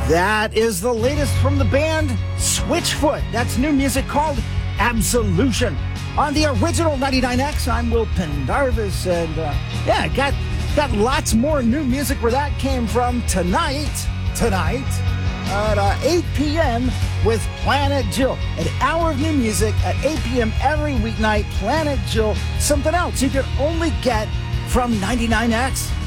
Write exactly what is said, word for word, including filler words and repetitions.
That is the latest from the band Switchfoot. That's new music called Absolution. On the original ninety-nine X, I'm Will Pendarvis, and uh, yeah, got got lots more new music where that came from tonight, tonight at uh, eight p.m. with Planet Jill. An hour of new music at eight p.m. every weeknight. Planet Jill, something else you can only get from ninety-nine X.